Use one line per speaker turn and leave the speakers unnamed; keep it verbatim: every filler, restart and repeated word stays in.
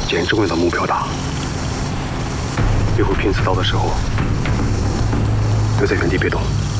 简直为了目标打。一会儿拼刺刀的时候，留在原地别动。